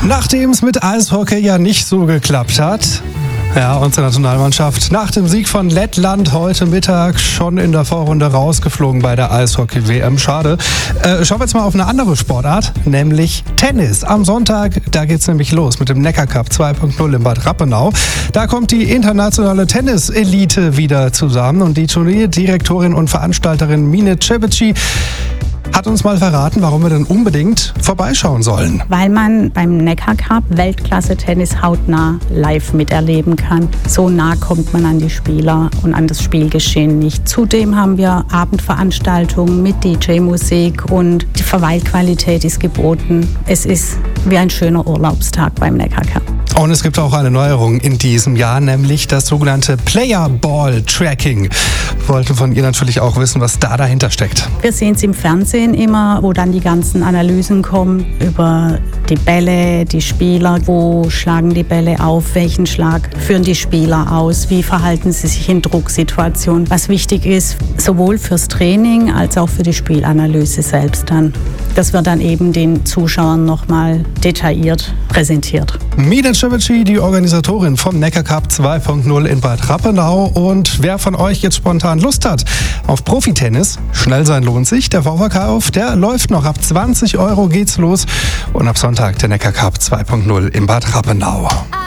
Nachdem es mit Eishockey ja nicht so geklappt hat, ja, unsere Nationalmannschaft nach dem Sieg von Lettland heute Mittag schon in der Vorrunde rausgeflogen bei der Eishockey-WM. Schade. Schauen wir jetzt mal auf eine andere Sportart, nämlich Tennis. Am Sonntag, da geht's nämlich los mit dem Neckar Cup 2.0 in Bad Rappenau. Da kommt die internationale Tennis-Elite wieder zusammen und die Turnierdirektorin und Veranstalterin Mine Cebici hat uns mal verraten, warum wir denn unbedingt vorbeischauen sollen. Weil man beim Neckar Cup Weltklasse-Tennis hautnah live miterleben kann. So nah kommt man an die Spieler und an das Spielgeschehen nicht. Zudem haben wir Abendveranstaltungen mit DJ-Musik und die Verweilqualität ist geboten. Es ist wie ein schöner Urlaubstag beim Neckar Cup. Und es gibt auch eine Neuerung in diesem Jahr, nämlich das sogenannte Player-Ball-Tracking. Wir wollten von ihr natürlich auch wissen, was da dahinter steckt. Wir sehen es im Fernsehen immer, wo dann die ganzen Analysen kommen über die Bälle, die Spieler, wo schlagen die Bälle auf, welchen Schlag führen die Spieler aus, wie verhalten sie sich in Drucksituationen. Was wichtig ist, sowohl fürs Training als auch für die Spielanalyse selbst dann. Das wird dann eben den Zuschauern nochmal detailliert präsentiert. Mine Cebici, die Organisatorin vom Neckar Cup 2.0 in Bad Rappenau. Und wer von euch jetzt spontan Lust hat auf Profitennis, schnell sein lohnt sich. Der Vorverkauf, der läuft noch. Ab 20 € geht's los. Und ab Sonntag der Neckar Cup 2.0 in Bad Rappenau.